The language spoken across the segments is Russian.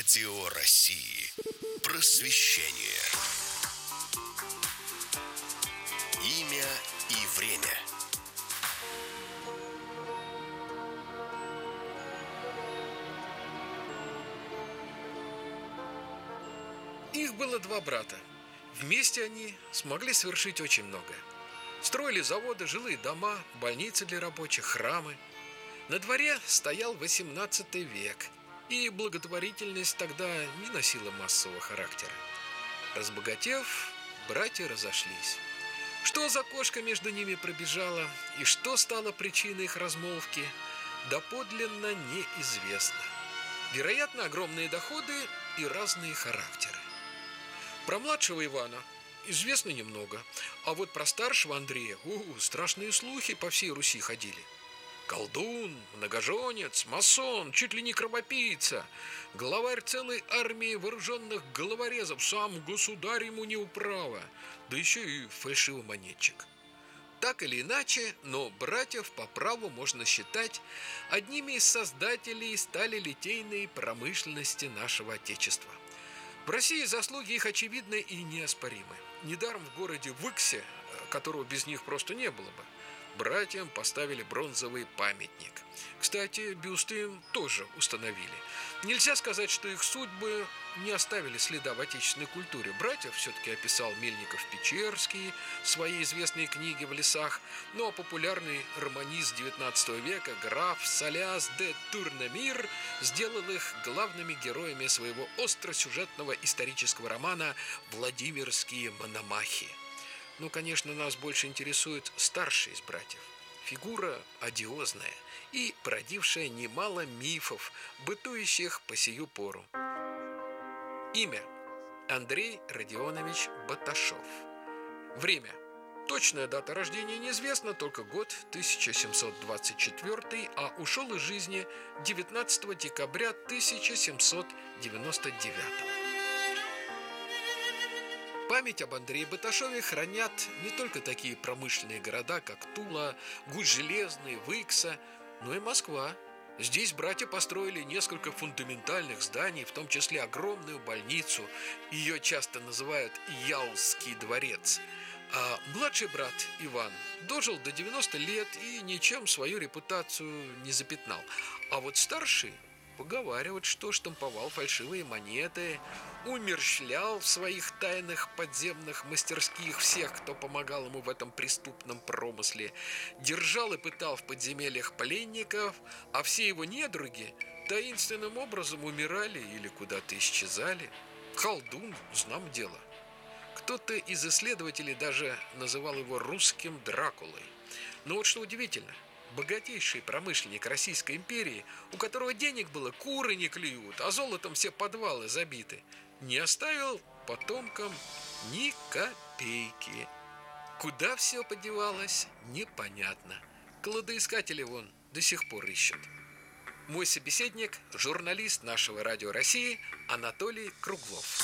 Радио России. Просвещение. Имя и время. Их было два брата. Вместе они смогли совершить очень многое. Строили заводы, жилые дома, больницы для рабочих, храмы. На дворе стоял 18 век, и благотворительность тогда не носила массового характера. Разбогатев, братья разошлись. Что за кошка между ними пробежала и что стало причиной их размолвки, доподлинно неизвестно. Вероятно, огромные доходы и разные характеры. Про младшего Ивана известно немного, а вот про старшего Андрея страшные слухи по всей Руси ходили. Колдун, многоженец, масон, чуть ли не кровопийца, главарь целой армии вооруженных головорезов, сам государь ему не управа, да еще и фальшивомонетчик. Так или иначе, но братьев по праву можно считать одними из создателей сталелитейной промышленности нашего Отечества. В России заслуги их очевидны и неоспоримы. Недаром в городе Выксе, которого без них просто не было бы, братьям поставили бронзовый памятник. Кстати, бюсты им тоже установили. Нельзя сказать, что их судьбы не оставили следа в отечественной культуре. Братьев все-таки описал Мельников-Печерский в своей известной книге «В лесах», ну а популярный романист XIX века граф Соляс де Турнемир сделал их главными героями своего остросюжетного исторического романа «Владимирские мономахи». Ну, конечно, нас больше интересует старший из братьев. Фигура одиозная и породившая немало мифов, бытующих по сию пору. Имя – Андрей Родионович Баташов. Время – точная дата рождения неизвестна, только год 1724, а ушел из жизни 19 декабря 1799. Память об Андрее Баташове хранят не только такие промышленные города, как Тула, Гусь-Железный, Выкса, но и Москва. Здесь братья построили несколько фундаментальных зданий, в том числе огромную больницу. Ее часто называют Яузский дворец. А младший брат Иван дожил до 90 лет и ничем свою репутацию не запятнал. А вот старший поговаривают, что штамповал фальшивые монеты, умерщвлял в своих тайных подземных мастерских всех, кто помогал ему в этом преступном промысле, держал и пытал в подземельях пленников, а все его недруги таинственным образом умирали или куда-то исчезали. Колдун, знам дело. Кто-то из исследователей даже называл его русским Дракулой. Но вот что удивительно, богатейший промышленник Российской империи, у которого денег было куры не клюют, а золотом все подвалы забиты, не оставил потомкам ни копейки. Куда все подевалось, непонятно. Кладоискатели вон до сих пор ищут. Мой собеседник – журналист нашего Радио России Анатолий Круглов.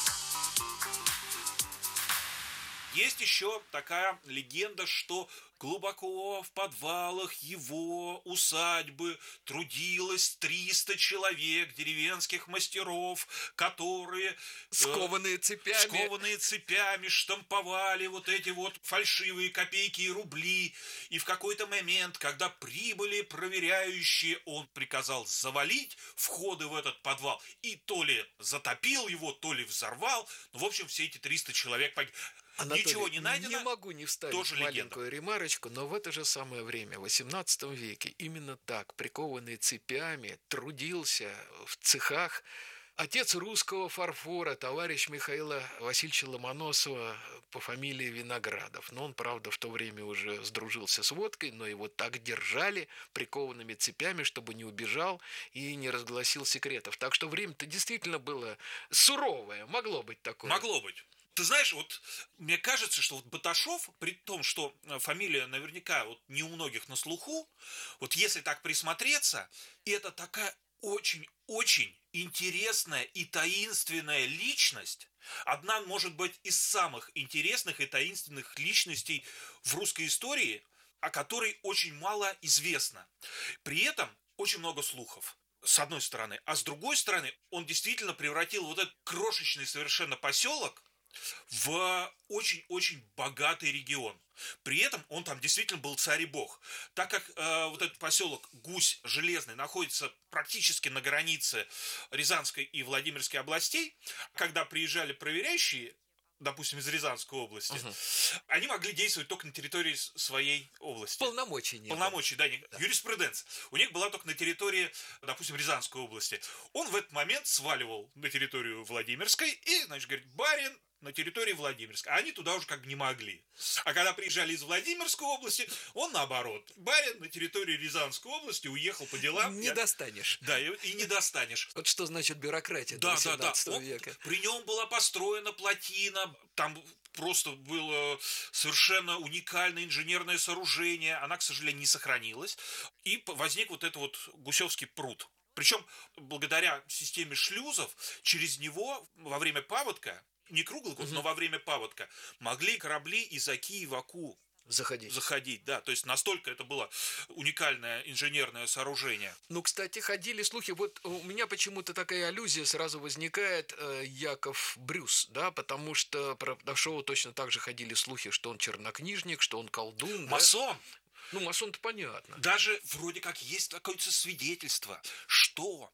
Есть еще такая легенда, что глубоко в подвалах его усадьбы трудилось 300 человек, деревенских мастеров, которые скованные цепями штамповали вот эти вот фальшивые копейки и рубли. И в какой-то момент, когда прибыли проверяющие, он приказал завалить входы в этот подвал и то ли затопил его, то ли взорвал. Ну, в общем, все эти 300 человек погибли. Анатолий, ничего не найдено. Не могу не вставить тоже маленькую ремарочку, но в это же самое время, в XVIII веке, именно так, прикованный цепями, трудился в цехах отец русского фарфора, товарищ Михаила Васильевича Ломоносова по фамилии Виноградов. Но он, правда, в то время уже сдружился с водкой, но его так держали прикованными цепями, чтобы не убежал и не разгласил секретов. Так что время-то действительно было суровое, могло быть такое. Могло быть. Ты знаешь, вот мне кажется, что вот Баташов, при том, что фамилия наверняка вот не у многих на слуху, вот если так присмотреться, это такая очень-очень интересная и таинственная личность. Одна, может быть, из самых интересных и таинственных личностей в русской истории, о которой очень мало известно. При этом очень много слухов. с одной стороны. А с другой стороны, он действительно превратил вот этот крошечный совершенно поселок в очень-очень богатый регион. При этом он там действительно был царь и бог. Так как вот этот поселок Гусь Железный находится практически на границе Рязанской и Владимирской областей, когда приезжали проверяющие, допустим, из Рязанской области, они могли действовать только на территории своей области. Полномочий не было. Полномочий, да. Юриспруденция. У них была только на территории, допустим, Рязанской области. Он в этот момент сваливал на территорию Владимирской и, значит, говорит, барин на территории Владимирской. А они туда уже как бы не могли. А когда приезжали из Владимирской области, он наоборот. Барин на территории Рязанской области уехал по делам. Не достанешь. Да, и не достанешь. Вот что значит бюрократия Да, до 17 да. века. При нем была построена плотина, там просто было совершенно уникальное инженерное сооружение. Она, к сожалению, не сохранилась. И возник вот этот вот Гусевский пруд. Причем, благодаря системе шлюзов, через него во время паводка, не круглый год, но во время паводка, могли корабли из Оки в Аку заходить, да, то есть настолько это было уникальное инженерное сооружение. Ну, кстати, ходили слухи, вот у меня почему-то такая аллюзия сразу возникает, Яков Брюс, да, потому что про Баташова точно так же ходили слухи, что он чернокнижник, что он колдун. Масон. Да? Ну, масон-то понятно. Даже вроде как есть какое-то свидетельство, что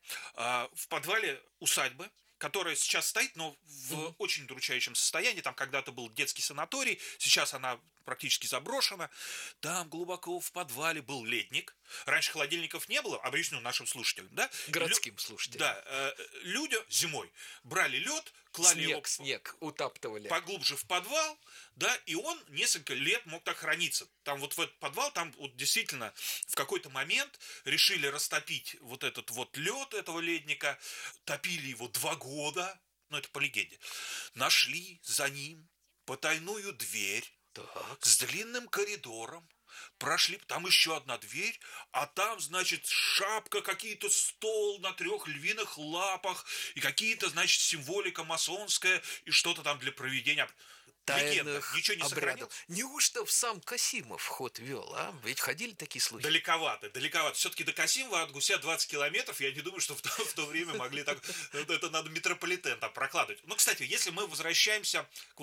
в подвале усадьбы, которая сейчас стоит, но в очень удручающем состоянии. Там когда-то был детский санаторий, сейчас она практически заброшена. Там глубоко в подвале был ледник. Раньше холодильников не было, объясню нашим слушателям, да? Городским слушателям. Да, люди зимой брали лед, клали его снег утаптывали поглубже в подвал, да, и он несколько лет мог так храниться. Там вот в этот подвал, там вот действительно в какой-то момент решили растопить вот этот вот лед этого ледника, топили его 2 года, ну это по легенде, нашли за ним потайную дверь с длинным коридором, прошли, там еще одна дверь, а там, значит, шапка, какие-то стол на 3 львиных лапах, и какие-то, значит, символика масонская, и что-то там для проведения тайных ничего не обрядов. Неужто в сам Касимов ход вел, а? Ведь ходили такие слухи. Далековато. Все-таки до Касимова от Гуся 20 километров. Я не думаю, что в то время могли так... Это надо метрополитен там прокладывать. Ну, кстати, если мы возвращаемся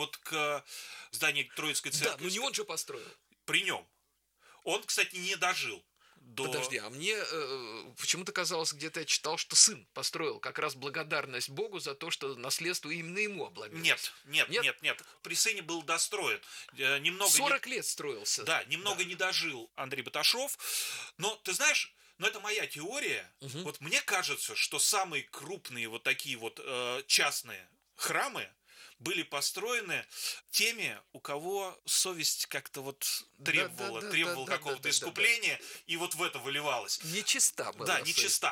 к зданию Троицкой церкви... Да, но не он же построил. При нем. Он, кстати, не дожил до... Подожди, а мне почему-то казалось, где-то я читал, что сын построил как раз благодарность Богу за то, что наследство именно ему обломилось. Нет. При сыне был достроен. 40 лет строился. Да, немного не дожил Андрей Баташов. Но, ты знаешь, это моя теория. Вот мне кажется, что самые крупные вот такие вот частные храмы были построены теми, у кого совесть как-то вот требовала какого-то искупления, и вот в это выливалось. Нечиста была. Да, нечиста.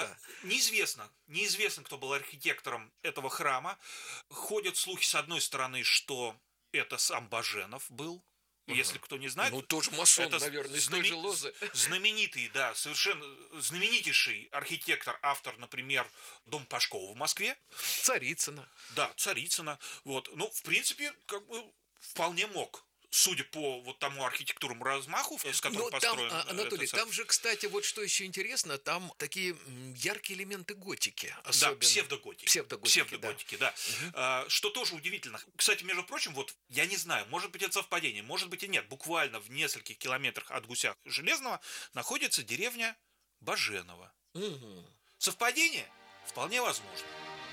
Неизвестно, кто был архитектором этого храма. Ходят слухи, с одной стороны, что это сам Баженов был. Если кто не знает... Ну, тоже масон, это наверное, из той же лозы. Знаменитый, да, совершенно знаменитейший архитектор, автор, например, Дом Пашкова в Москве. Царицына. Да, Царицына. Вот. Ну, в принципе, как бы вполне мог. Судя по вот тому архитектурному размаху, с которым построен... Анатолий, там же, кстати, вот что еще интересно, там такие яркие элементы готики. Особенно. Да, псевдоготики, да. Что тоже удивительно. Кстати, между прочим, вот я не знаю, может быть, это совпадение, может быть и нет. Буквально в нескольких километрах от Гуся Железного находится деревня Баженова. Совпадение? Вполне возможно.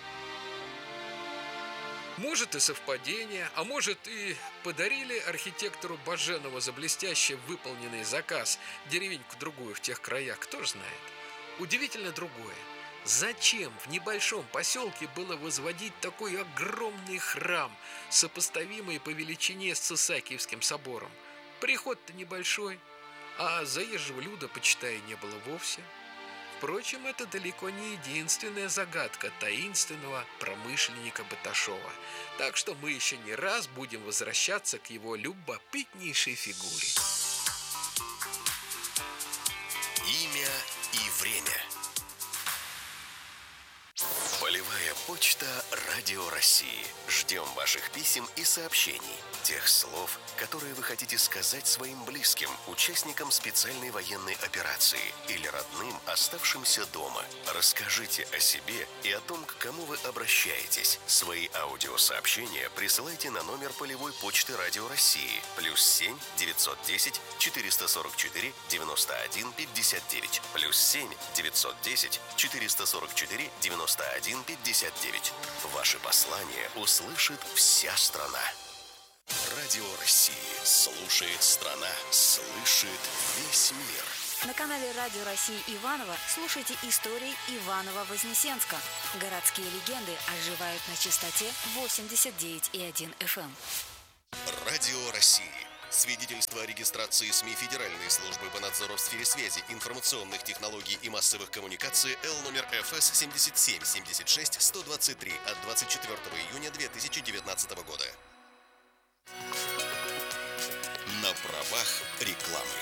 Может и совпадение, а может и подарили архитектору Баженова за блестяще выполненный заказ деревеньку-другую в тех краях, кто ж знает. Удивительно другое. Зачем в небольшом поселке было возводить такой огромный храм, сопоставимый по величине с Исаакиевским собором? Приход-то небольшой, а заезжего люда, почитай, не было вовсе. Впрочем, это далеко не единственная загадка таинственного промышленника Баташова. Так что мы еще не раз будем возвращаться к его любопытнейшей фигуре. Имя и время. Полевые Полевая почта Радио России. Ждем ваших писем и сообщений. Тех слов, которые вы хотите сказать своим близким, участникам специальной военной операции или родным, оставшимся дома. Расскажите о себе и о том, к кому вы обращаетесь. Свои аудиосообщения присылайте на номер полевой почты Радио России +7 910 444 91 59 +7 910 444 91 59. Ваши послания услышит вся страна. Радио России слушает страна, слышит весь мир. На канале Радио России Иваново слушайте истории Иваново-Вознесенска. Городские легенды оживают на частоте 89,1 FM. Радио России. Свидетельство о регистрации СМИ Федеральной службы по надзору в сфере связи, информационных технологий и массовых коммуникаций Л номер ФС 77-76-123 от 24 июня 2019 года. На правах рекламы.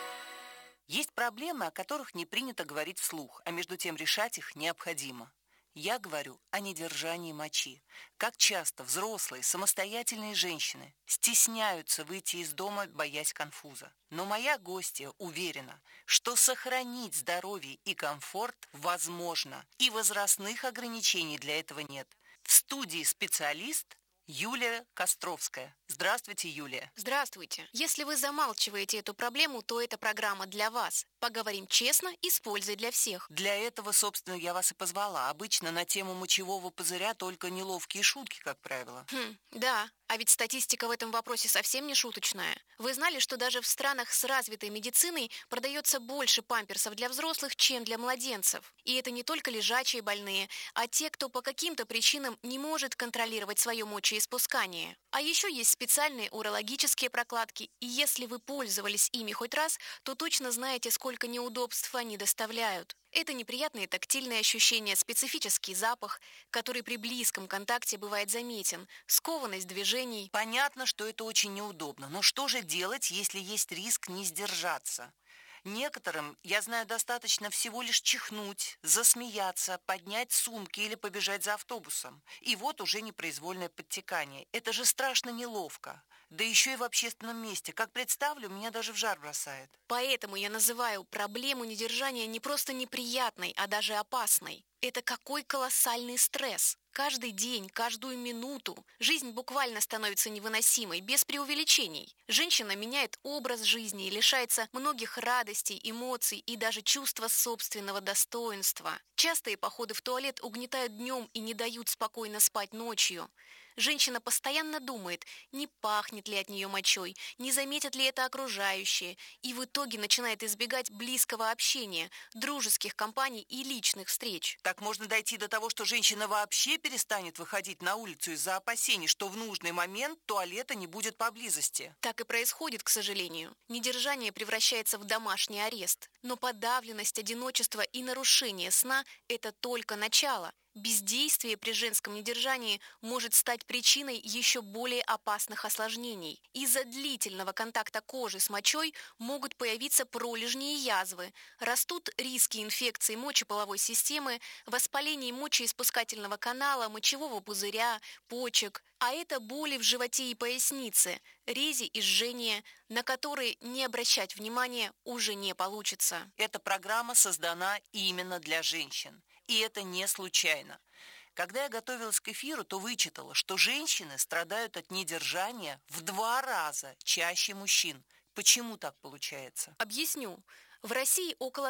Есть проблемы, о которых не принято говорить вслух, а между тем решать их необходимо. Я говорю о недержании мочи. Как часто взрослые, самостоятельные женщины стесняются выйти из дома, боясь конфуза. Но моя гостья уверена, что сохранить здоровье и комфорт возможно, и возрастных ограничений для этого нет. В студии специалист Юлия Костровская. Здравствуйте, Юлия. Здравствуйте. Если вы замалчиваете эту проблему, то эта программа для вас. Поговорим честно и с пользой для всех. Для этого, собственно, я вас и позвала. Обычно на тему мочевого пузыря только неловкие шутки, как правило. Да, а ведь статистика в этом вопросе совсем не шуточная. Вы знали, что даже в странах с развитой медициной продается больше памперсов для взрослых, чем для младенцев? И это не только лежачие больные, а те, кто по каким-то причинам не может контролировать свое мочеиспускание. А еще есть специальные урологические прокладки, и если вы пользовались ими хоть раз, то точно знаете, сколько неудобств они доставляют. Это неприятные тактильные ощущения, специфический запах, который при близком контакте бывает заметен, скованность движений. Понятно, что это очень неудобно, но что же делать, если есть риск не сдержаться? Некоторым, я знаю, достаточно всего лишь чихнуть, засмеяться, поднять сумки или побежать за автобусом. И вот уже непроизвольное подтекание. Это же страшно неловко. Да еще и в общественном месте. Как представлю, меня даже в жар бросает. Поэтому я называю проблему недержания не просто неприятной, а даже опасной. Это какой колоссальный стресс. Каждый день, каждую минуту жизнь буквально становится невыносимой, без преувеличений. Женщина меняет образ жизни и лишается многих радостей, эмоций и даже чувства собственного достоинства. Частые походы в туалет угнетают днем и не дают спокойно спать ночью. Женщина постоянно думает, не пахнет ли от нее мочой, не заметят ли это окружающие, и в итоге начинает избегать близкого общения, дружеских компаний и личных встреч. Так можно дойти до того, что женщина вообще перестанет выходить на улицу из-за опасений, что в нужный момент туалета не будет поблизости. Так и происходит, к сожалению. Недержание превращается в домашний арест. Но подавленность, одиночество и нарушение сна – это только начало. Бездействие при женском недержании может стать причиной еще более опасных осложнений. Из-за длительного контакта кожи с мочой могут появиться пролежни и язвы, растут риски инфекций мочеполовой системы, воспалений мочеиспускательного канала, мочевого пузыря, почек, а это боли в животе и пояснице, рези и жжение, на которые не обращать внимания уже не получится. Эта программа создана именно для женщин. И это не случайно. Когда я готовилась к эфиру, то вычитала, что женщины страдают от недержания в 2 раза чаще мужчин. Почему так получается? Объясню. В России около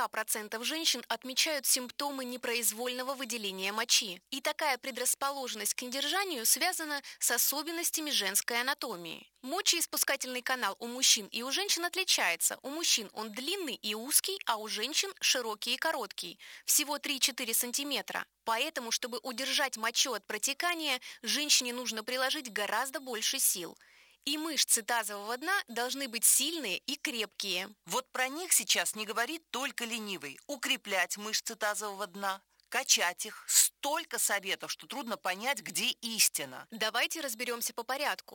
40% женщин отмечают симптомы непроизвольного выделения мочи. И такая предрасположенность к недержанию связана с особенностями женской анатомии. Мочеиспускательный канал у мужчин и у женщин отличается. У мужчин он длинный и узкий, а у женщин широкий и короткий. Всего 3-4 сантиметра. Поэтому, чтобы удержать мочу от протекания, женщине нужно приложить гораздо больше сил. И мышцы тазового дна должны быть сильные и крепкие. Вот про них сейчас не говорит только ленивый. Укреплять мышцы тазового дна, качать их. Столько советов, что трудно понять, где истина. Давайте разберемся по порядку.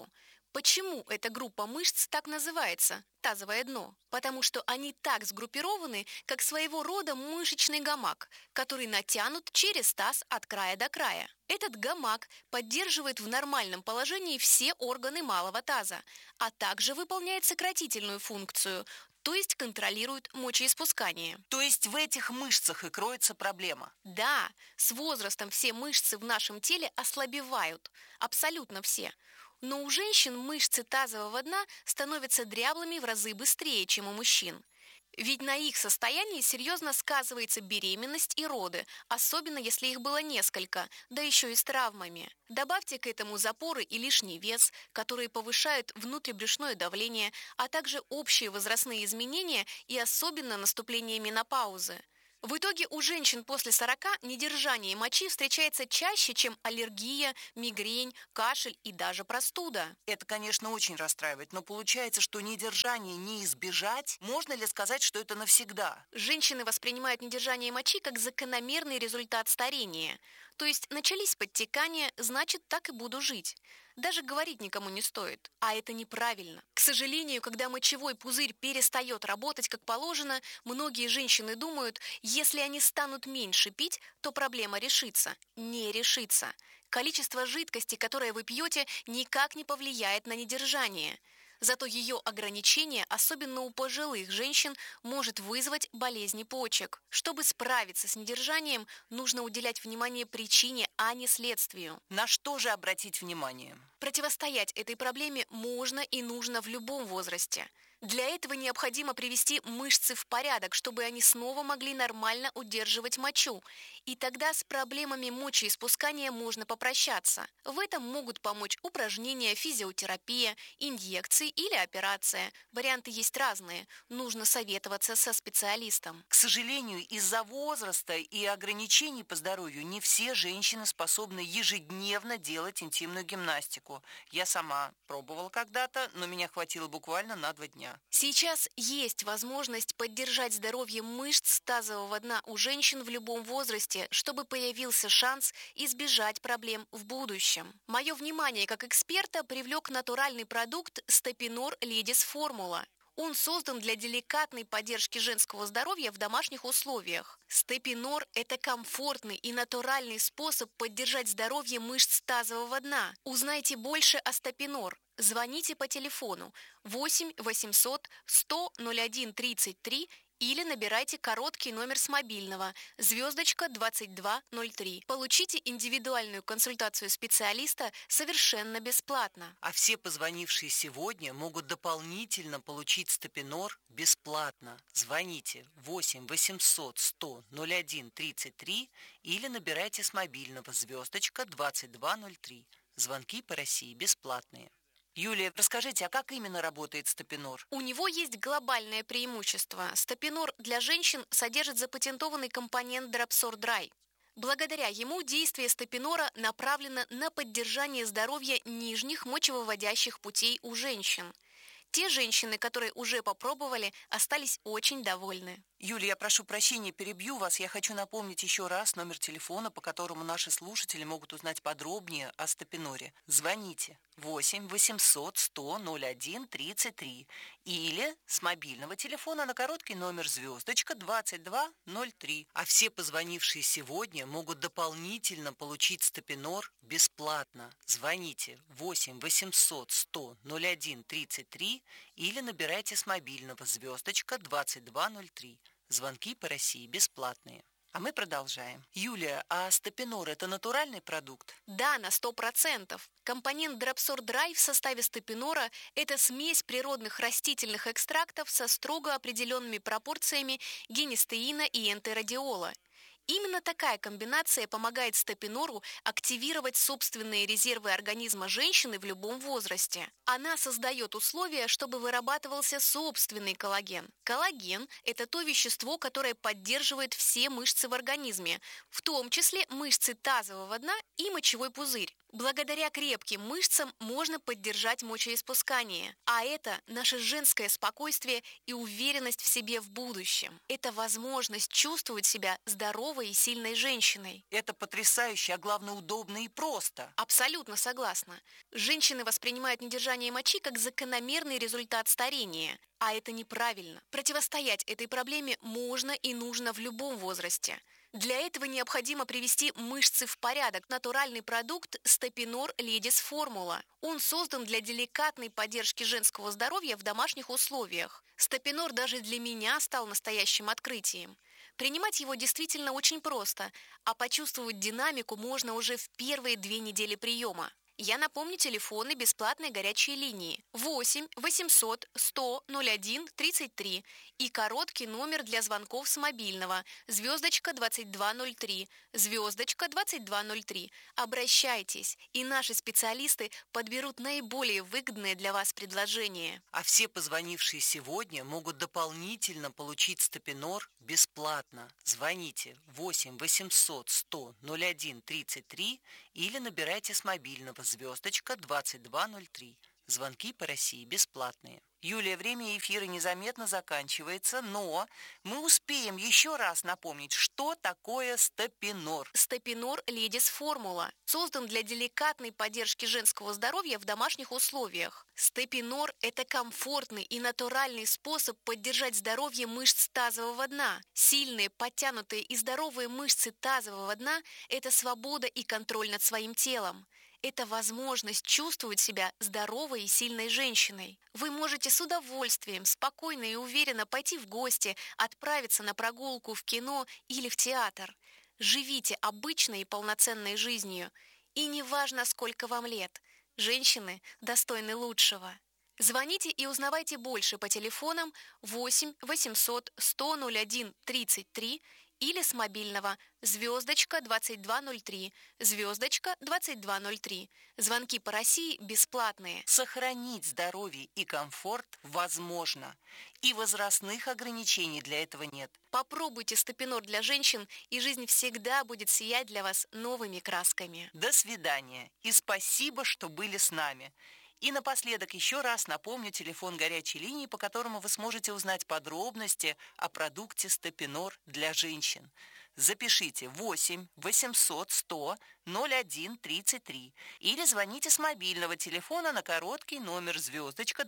Почему эта группа мышц так называется – тазовое дно? Потому что они так сгруппированы, как своего рода мышечный гамак, который натянут через таз от края до края. Этот гамак поддерживает в нормальном положении все органы малого таза, а также выполняет сократительную функцию, то есть контролирует мочеиспускание. То есть в этих мышцах и кроется проблема? Да, с возрастом все мышцы в нашем теле ослабевают, абсолютно все. Но у женщин мышцы тазового дна становятся дряблыми в разы быстрее, чем у мужчин. Ведь на их состоянии серьезно сказывается беременность и роды, особенно если их было несколько, да еще и с травмами. Добавьте к этому запоры и лишний вес, которые повышают внутрибрюшное давление, а также общие возрастные изменения и особенно наступление менопаузы. В итоге у женщин после 40 недержание мочи встречается чаще, чем аллергия, мигрень, кашель и даже простуда. Это, конечно, очень расстраивает, но получается, что недержание не избежать. Можно ли сказать, что это навсегда? Женщины воспринимают недержание мочи как закономерный результат старения. То есть начались подтекания, значит, так и буду жить. Даже говорить никому не стоит, а это неправильно. К сожалению, когда мочевой пузырь перестает работать как положено, многие женщины думают, если они станут меньше пить, то проблема решится. Не решится. Количество жидкости, которое вы пьете, никак не повлияет на недержание. Зато ее ограничение, особенно у пожилых женщин, может вызвать болезни почек. Чтобы справиться с недержанием, нужно уделять внимание причине, а не следствию. На что же обратить внимание? Противостоять этой проблеме можно и нужно в любом возрасте. Для этого необходимо привести мышцы в порядок, чтобы они снова могли нормально удерживать мочу. И тогда с проблемами мочеиспускания можно попрощаться. В этом могут помочь упражнения, физиотерапия, инъекции или операция. Варианты есть разные. Нужно советоваться со специалистом. К сожалению, из-за возраста и ограничений по здоровью не все женщины способны ежедневно делать интимную гимнастику. Я сама пробовала когда-то, но меня хватило буквально на 2 дня. Сейчас есть возможность поддержать здоровье мышц тазового дна у женщин в любом возрасте, чтобы появился шанс избежать проблем в будущем. Мое внимание как эксперта привлек натуральный продукт Степинор Ледис Формула. Он создан для деликатной поддержки женского здоровья в домашних условиях. Степинор – это комфортный и натуральный способ поддержать здоровье мышц тазового дна. Узнайте больше о Степинор. Звоните по телефону 8 800 100 01 33 или набирайте короткий номер с мобильного звездочка 2203. Получите индивидуальную консультацию специалиста совершенно бесплатно. А все позвонившие сегодня могут дополнительно получить Степинор бесплатно. Звоните 8 800 100 01 33 или набирайте с мобильного звездочка 2203. Звонки по России бесплатные. Юлия, расскажите, а как именно работает Степинор? У него есть глобальное преимущество. Степинор для женщин содержит запатентованный компонент Dropsor Dry. Благодаря ему действие степинора направлено на поддержание здоровья нижних мочевыводящих путей у женщин. Те женщины, которые уже попробовали, остались очень довольны. Юлия, я прошу прощения, перебью вас. Я хочу напомнить еще раз номер телефона, по которому наши слушатели могут узнать подробнее о Степиноре. Звоните 8 800 100 01 33 или с мобильного телефона на короткий номер звездочка 2203. А все позвонившие сегодня могут дополнительно получить Степинор бесплатно. Звоните 8 800 100 01 33 или набирайте с мобильного звездочка 2203. Звонки по России бесплатные. А мы продолжаем. Юлия, а Степинор – это натуральный продукт? Да, на 100%. Компонент Dropsor Dry в составе степинора – это смесь природных растительных экстрактов со строго определенными пропорциями гинистеина и энтеродиола. Именно такая комбинация помогает степинору активировать собственные резервы организма женщины в любом возрасте. Она создает условия, чтобы вырабатывался собственный коллаген. Коллаген – это то вещество, которое поддерживает все мышцы в организме, в том числе мышцы тазового дна и мочевой пузырь. Благодаря крепким мышцам можно поддержать мочеиспускание, а это наше женское спокойствие и уверенность в себе в будущем. Это возможность чувствовать себя здоровой и сильной женщиной. Это потрясающе, а главное удобно и просто. Абсолютно согласна. Женщины воспринимают недержание мочи как закономерный результат старения. А это неправильно. Противостоять этой проблеме можно и нужно в любом возрасте. Для этого необходимо привести мышцы в порядок. Натуральный продукт Степинор Ледис Формула. Он создан для деликатной поддержки женского здоровья в домашних условиях. Степинор даже для меня стал настоящим открытием. Принимать его действительно очень просто, а почувствовать динамику можно уже в первые 2 недели приема. Я напомню телефоны бесплатной горячей линии 8 800 100 01 33 и короткий номер для звонков с мобильного звездочка 2203, звездочка 2203. Обращайтесь, и наши специалисты подберут наиболее выгодное для вас предложение. А все позвонившие сегодня могут дополнительно получить Степинор бесплатно. Звоните 8 800 100 01 33 или набирайте с мобильного звездочка 2203. Звонки по России бесплатные. Юлия, время эфира незаметно заканчивается, но мы успеем еще раз напомнить, что такое Степинор. Степинор Ледис Формула создан для деликатной поддержки женского здоровья в домашних условиях. Степинор – это комфортный и натуральный способ поддержать здоровье мышц тазового дна. Сильные, подтянутые и здоровые мышцы тазового дна – это свобода и контроль над своим телом. Это возможность чувствовать себя здоровой и сильной женщиной. Вы можете с удовольствием, спокойно и уверенно пойти в гости, отправиться на прогулку в кино или в театр. Живите обычной и полноценной жизнью. И неважно, сколько вам лет, женщины достойны лучшего. Звоните и узнавайте больше по телефонам 8 800 100 01 33 или с мобильного звездочка 2203, звездочка 2203. Звонки по России бесплатные. Сохранить здоровье и комфорт возможно. И возрастных ограничений для этого нет. Попробуйте Степинор для женщин, и жизнь всегда будет сиять для вас новыми красками. До свидания и спасибо, что были с нами. И напоследок еще раз напомню телефон горячей линии, по которому вы сможете узнать подробности о продукте Степинор для женщин. Запишите 8 800 100 01 33 или звоните с мобильного телефона на короткий номер звездочка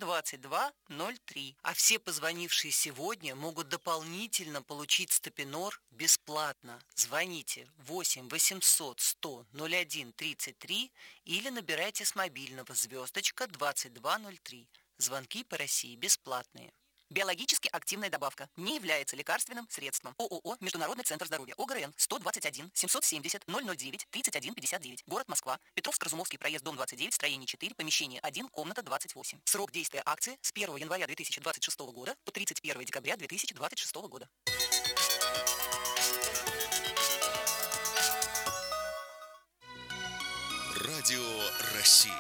2203. А все позвонившие сегодня могут дополнительно получить Степинор бесплатно. Звоните 8 800 100 01 33 или набирайте с мобильного звездочка 2203. Звонки по России бесплатные. Биологически активная добавка не является лекарственным средством. ООО «Международный центр здоровья». ОГРН 121 770 009 3159. Город Москва. Петровск-Разумовский проезд, дом 29, строение 4, помещение 1, комната 28. Срок действия акции с 1 января 2026 года по 31 декабря 2026 года. Радио России.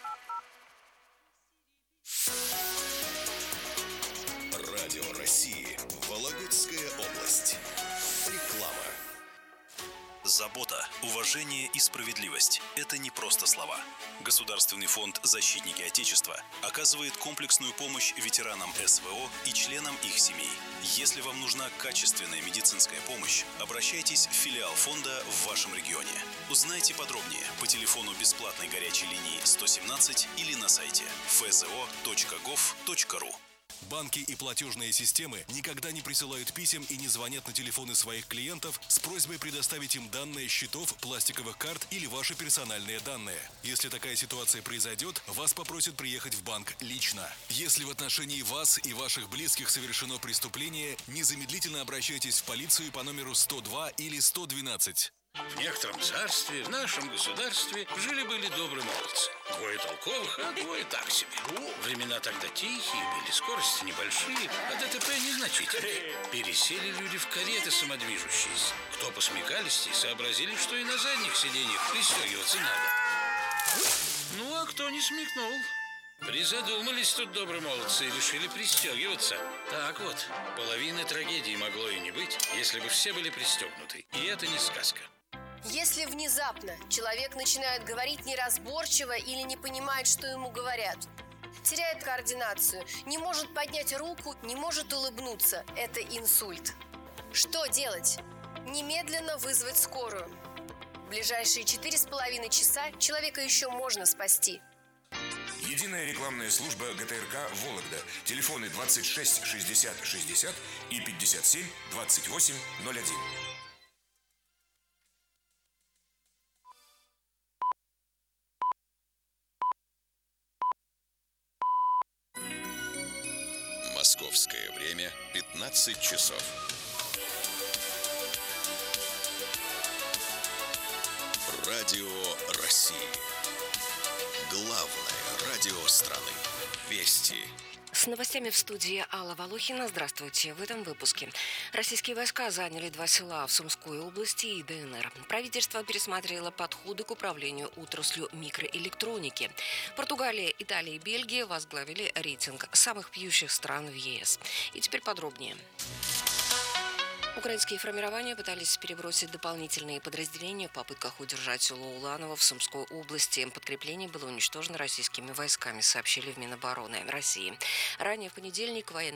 Радио России. Вологодская область. Реклама. Забота, уважение и справедливость – это не просто слова. Государственный фонд «Защитники Отечества» оказывает комплексную помощь ветеранам СВО и членам их семей. Если вам нужна качественная медицинская помощь, обращайтесь в филиал фонда в вашем регионе. Узнайте подробнее по телефону бесплатной горячей линии 117 или на сайте fzo.gov.ru. Банки и платежные системы никогда не присылают писем и не звонят на телефоны своих клиентов с просьбой предоставить им данные счетов, пластиковых карт или ваши персональные данные. Если такая ситуация произойдет, вас попросят приехать в банк лично. Если в отношении вас и ваших близких совершено преступление, незамедлительно обращайтесь в полицию по номеру 102 или 112. В некотором царстве, в нашем государстве, жили-были добрые молодцы. 2 толковых, а 2 так себе. Времена тогда тихие были, скорости небольшие, а ДТП незначительные. Пересели люди в кареты самодвижущиеся. Кто посмекались и сообразили, что и на задних сиденьях пристегиваться надо. Ну, а кто не смекнул? Призадумались тут добрые молодцы и решили пристегиваться. Так вот, половины трагедии могло и не быть, если бы все были пристегнуты. И это не сказка. Если внезапно человек начинает говорить неразборчиво или не понимает, что ему говорят, теряет координацию, не может поднять руку, не может улыбнуться, это инсульт. Что делать? Немедленно вызвать скорую. В ближайшие 4,5 часа человека еще можно спасти. Единая рекламная служба ГТРК «Вологда». Телефоны 26 60 60 и 57 28 01. Московское время 15 часов. Радио России. Главное радио страны. Вести. С новостями в студии Алла Волохина. Здравствуйте. В этом выпуске. Российские войска заняли 2 села в Сумской области и ДНР. Правительство пересмотрело подходы к управлению отраслью микроэлектроники. Португалия, Италия и Бельгия возглавили рейтинг самых пьющих стран в ЕС. И теперь подробнее. Украинские формирования пытались перебросить дополнительные подразделения в попытках удержать село Уланово в Сумской области. Подкрепление было уничтожено российскими войсками, сообщили в Минобороны России. Ранее в понедельник военные